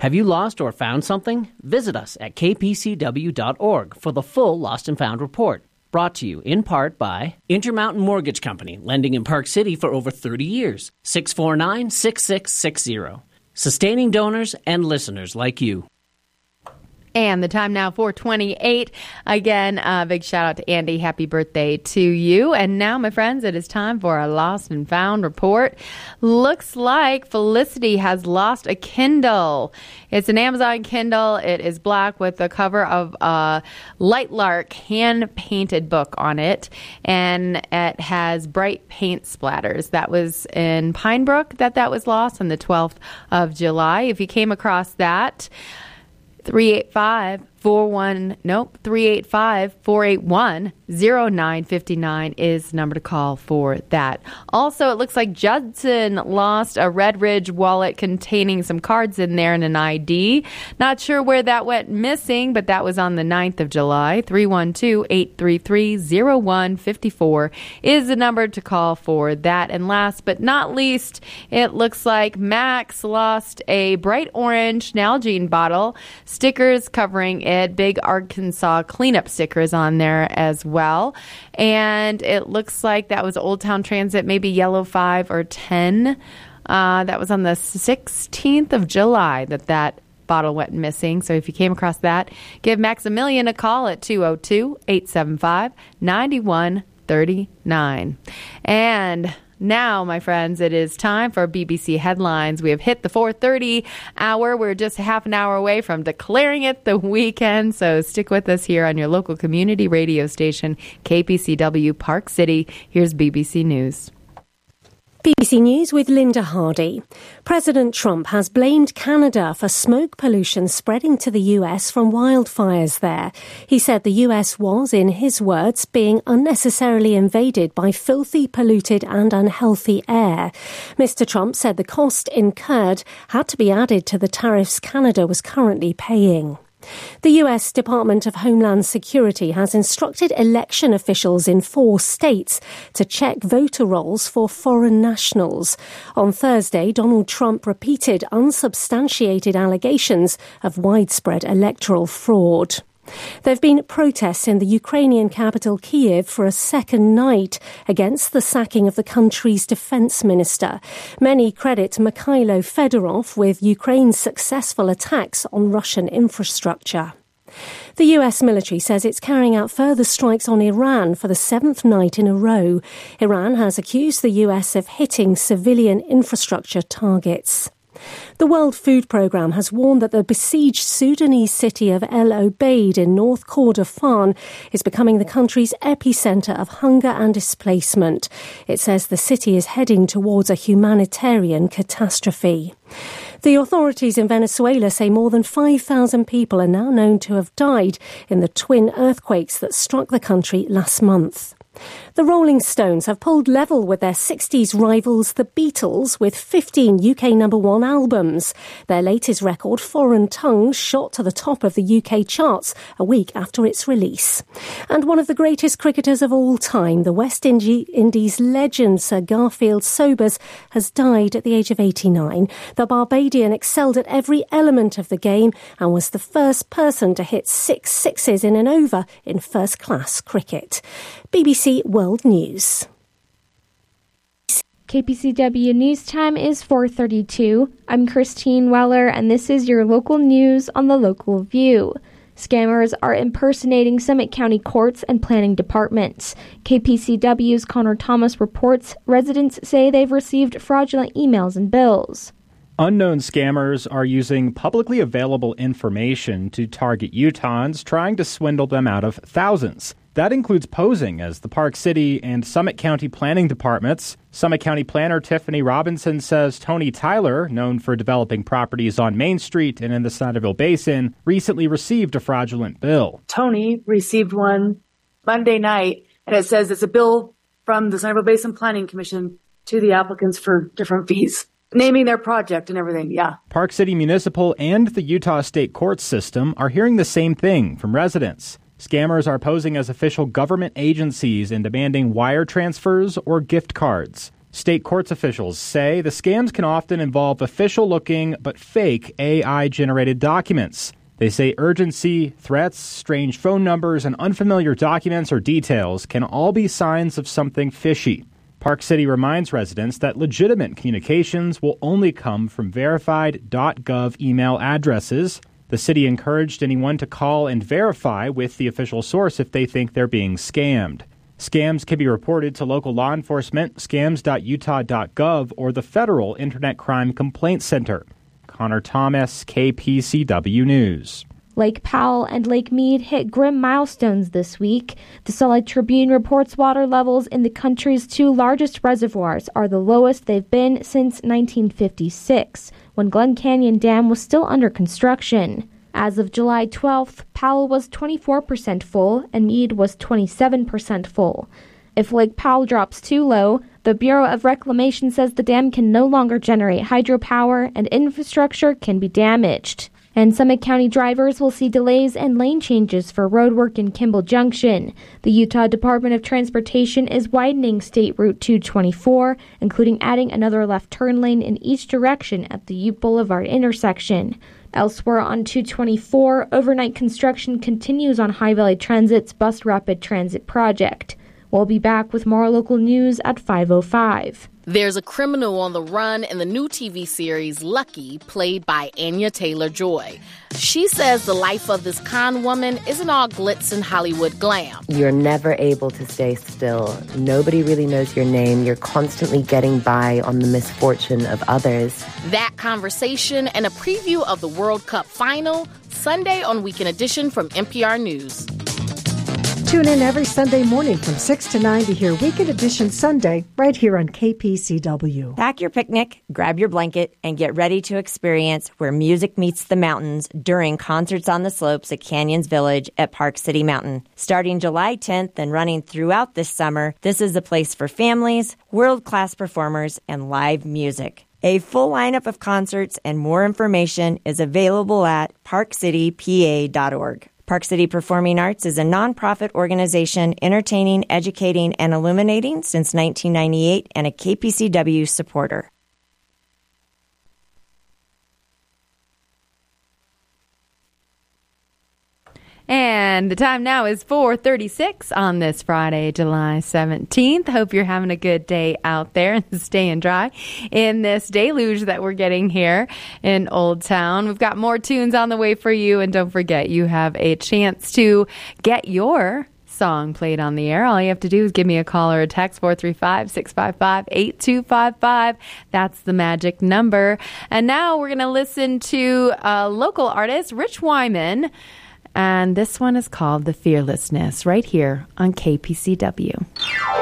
Have you lost or found something? Visit us at kpcw.org for the full Lost and Found report. Brought to you in part by Intermountain Mortgage Company, lending in Park City for over 30 years. 649-6660. Sustaining donors and listeners like you. And the time now, 4:28. Again, big shout out to Andy. Happy birthday to you. And now, my friends, it is time for our Lost and Found report. Looks like Felicity has lost a Kindle. It's an Amazon Kindle. It is black with the cover of a Light Lark hand-painted book on it. And it has bright paint splatters. That was in Pine Brook that was lost on the 12th of July. If you came across that, 385-481-0959 is the number to call for that. Also, it looks like Judson lost a Red Ridge wallet containing some cards in there and an ID. Not sure where that went missing, but that was on the 9th of July. 312-833-0154 is the number to call for that. And last but not least, it looks like Max lost a bright orange Nalgene bottle. Stickers covering it, big Arkansas cleanup stickers on there as well. And it looks like that was Old Town Transit, maybe yellow 5 or 10. That was on the 16th of July that bottle went missing. So if you came across that, give Maximilian a call at 202-875-9139. And now, my friends, it is time for BBC Headlines. We have hit the 4:30 hour. We're just half an hour away from declaring it the weekend. So stick with us here on your local community radio station, KPCW Park City. Here's BBC News. BBC News with Linda Hardy. President Trump has blamed Canada for smoke pollution spreading to the US from wildfires there. He said the US was, in his words, being unnecessarily invaded by filthy, polluted and unhealthy air. Mr. Trump said the cost incurred had to be added to the tariffs Canada was currently paying. The US Department of Homeland Security has instructed election officials in 4 states to check voter rolls for foreign nationals. On Thursday, Donald Trump repeated unsubstantiated allegations of widespread electoral fraud. There have been protests in the Ukrainian capital Kyiv for a second night against the sacking of the country's defense minister. Many credit Mikhailo Fedorov with Ukraine's successful attacks on Russian infrastructure. The US military says it's carrying out further strikes on Iran for the 7th night in a row. Iran has accused the US of hitting civilian infrastructure targets. The World Food Programme has warned that the besieged Sudanese city of El Obeid in North Kordofan is becoming the country's epicentre of hunger and displacement. It says the city is heading towards a humanitarian catastrophe. The authorities in Venezuela say more than 5,000 people are now known to have died in the twin earthquakes that struck the country last month. The Rolling Stones have pulled level with their 60s rivals, the Beatles, with 15 UK #1 albums. Their latest record, Foreign Tongues, shot to the top of the UK charts a week after its release. And one of the greatest cricketers of all time, the West Indies legend Sir Garfield Sobers, has died at the age of 89. The Barbadian excelled at every element of the game and was the first person to hit 6 sixes in an over in first-class cricket. BBC World News. KPCW News Time is 4:32. I'm Christine Weller, and this is your local news on the Local View. Scammers are impersonating Summit County courts and planning departments. KPCW's Connor Thomas reports residents say they've received fraudulent emails and bills. Unknown scammers are using publicly available information to target Utahns, trying to swindle them out of thousands. That includes posing as the Park City and Summit County planning departments. Summit County planner Tiffany Robinson says Tony Tyler, known for developing properties on Main Street and in the Snyderville Basin, recently received a fraudulent bill. Tony received one Monday night, and it says it's a bill from the Snyderville Basin Planning Commission to the applicants for different fees, naming their project and everything, yeah. Park City Municipal and the Utah State Court System are hearing the same thing from residents. Scammers are posing as official government agencies and demanding wire transfers or gift cards. State courts officials say the scams can often involve official-looking but fake AI-generated documents. They say urgency, threats, strange phone numbers, and unfamiliar documents or details can all be signs of something fishy. Park City reminds residents that legitimate communications will only come from verified .gov email addresses. The city encouraged anyone to call and verify with the official source if they think they're being scammed. Scams can be reported to local law enforcement, scams.utah.gov, or the Federal Internet Crime Complaint Center. Connor Thomas, KPCW News. Lake Powell and Lake Mead hit grim milestones this week. The Salt Lake Tribune reports water levels in the country's two largest reservoirs are the lowest they've been since 1956, when Glen Canyon Dam was still under construction. As of July 12th, Powell was 24% full and Mead was 27% full. If Lake Powell drops too low, the Bureau of Reclamation says the dam can no longer generate hydropower and infrastructure can be damaged. And Summit County drivers will see delays and lane changes for roadwork in Kimball Junction. The Utah Department of Transportation is widening State Route 224, including adding another left turn lane in each direction at the Ute Boulevard intersection. Elsewhere on 224, overnight construction continues on High Valley Transit's Bus Rapid Transit project. We'll be back with more local news at 5:05. There's a criminal on the run in the new TV series Lucky, played by Anya Taylor-Joy. She says the life of this con woman isn't all glitz and Hollywood glam. You're never able to stay still. Nobody really knows your name. You're constantly getting by on the misfortune of others. That conversation and a preview of the World Cup final, Sunday on Weekend Edition from NPR News. Tune in every Sunday morning from 6 to 9 to hear Weekend Edition Sunday right here on KPCW. Pack your picnic, grab your blanket, and get ready to experience where music meets the mountains during Concerts on the Slopes at Canyons Village at Park City Mountain. Starting July 10th and running throughout this summer, this is a place for families, world-class performers, and live music. A full lineup of concerts and more information is available at parkcitypa.org. Park City Performing Arts is a nonprofit organization entertaining, educating, and illuminating since 1998 and a KPCW supporter. And the time now is 4:36 on this Friday, July 17th. Hope you're having a good day out there and staying dry in this deluge that we're getting here in Old Town. We've got more tunes on the way for you. And don't forget, you have a chance to get your song played on the air. All you have to do is give me a call or a text, 435-655-8255. That's the magic number. And now we're going to listen to a local artist, Rich Wyman. And this one is called The Fearlessness, right here on KPCW.